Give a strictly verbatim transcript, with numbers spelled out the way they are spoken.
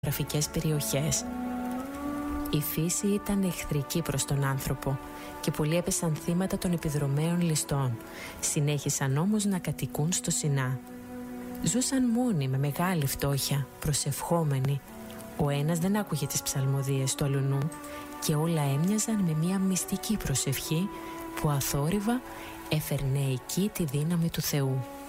γραφικές περιοχές. Η φύση ήταν εχθρική προς τον άνθρωπο και πολλοί έπεσαν θύματα των επιδρομέων ληστών. Συνέχισαν όμως να κατοικούν στο Σινά. Ζούσαν μόνοι με μεγάλη φτώχεια, προσευχόμενοι. Ο ένας δεν άκουγε τις ψαλμοδίες του αλουνού και όλα έμοιαζαν με μια μυστική προσευχή που αθόρυβα έφερνε εκεί τη δύναμη του Θεού.